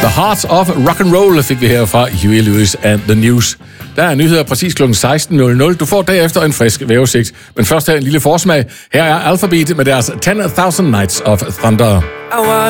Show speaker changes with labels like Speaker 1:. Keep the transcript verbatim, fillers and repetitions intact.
Speaker 1: The Heart of Rock and Roll fik vi her fra Huey Lewis and the News. Der er nyheder præcis klokken seksten nul nul. Du får derefter en frisk vejrudsigt. Men først her en lille forsmag. Her er Alphabet med deres ten thousand Nights of Thunder.